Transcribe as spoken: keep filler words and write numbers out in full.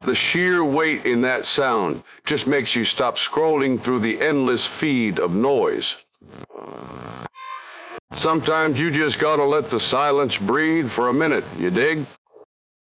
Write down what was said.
The sheer weight in that sound just makes you stop scrolling through the endless feed of noise. Sometimes you just gotta let the silence breathe for a minute, you dig?